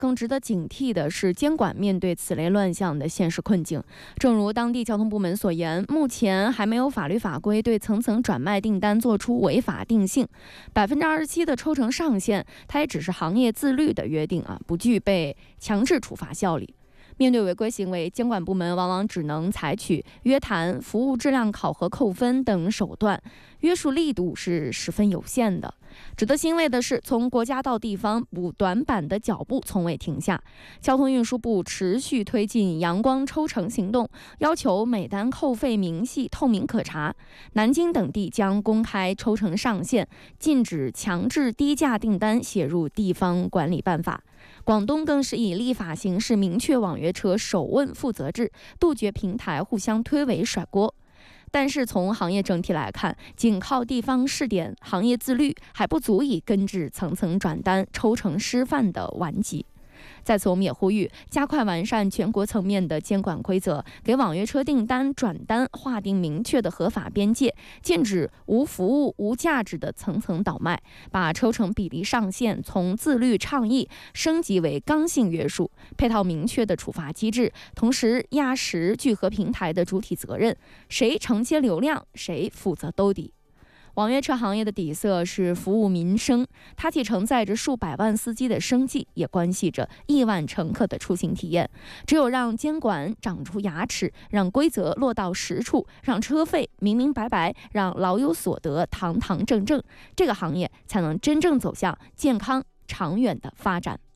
更值得警惕的是监管面对此类乱象的现实困境。正如当地交通部门所言，目前还没有法律法规对层层转卖订单作出违法定性。27%的抽成上限，它也只是行业自律的约定不具备强制处罚效力。面对违规行为，监管部门往往只能采取约谈、服务质量考核扣分等手段，约束力度是十分有限的。值得欣慰的是，从国家到地方，补短板的脚步从未停下。交通运输部持续推进阳光抽成行动，要求每单扣费明细、透明可查。南京等地将公开抽成上限，禁止强制低价订单写入地方管理办法。广东更是以立法形式明确网约车首问负责制，杜绝平台互相推诿甩锅。但是从行业整体来看，仅靠地方试点、行业自律还不足以根治层层转单、抽成失范的顽疾。在此，我们也呼吁加快完善全国层面的监管规则，给网约车订单转单划定明确的合法边界，禁止无服务、无价值的层层倒卖，把抽成比例上限从自律倡议升级为刚性约束，配套明确的处罚机制，同时压实聚合平台的主体责任，谁承接流量，谁负责兜底。网约车行业的底色是服务民生，它既承载着数百万司机的生计，也关系着亿万乘客的出行体验。只有让监管长出牙齿，让规则落到实处，让车费明明白白，让老有所得堂堂正正，这个行业才能真正走向健康长远的发展。